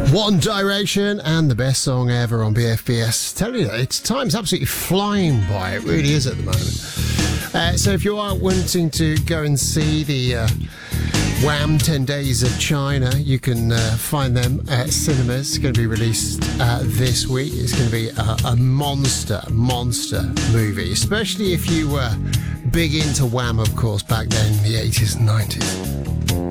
One Direction and the best song ever on BFBS. Tell you, time's absolutely flying by. It really is at the moment. So if you are wanting to go and see the Wham! 10 Days of China, you can find them at cinemas. It's going to be released this week. It's going to be a monster movie, especially if you were big into Wham, of course, back then in the 80s and 90s.